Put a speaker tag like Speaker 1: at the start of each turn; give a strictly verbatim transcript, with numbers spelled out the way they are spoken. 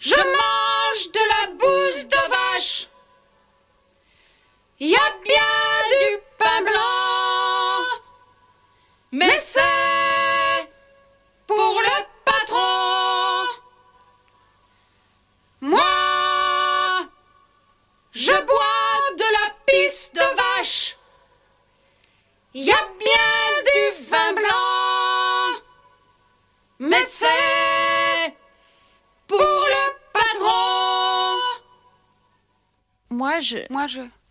Speaker 1: Je mange de la bouse de vache. Y a bien du pain blanc, mais c'est pour le patron. Moi, je bois de la pisse de vache. Y a bien du vin blanc, mais c'est pour le patron.
Speaker 2: Moi, je...
Speaker 3: Moi, je...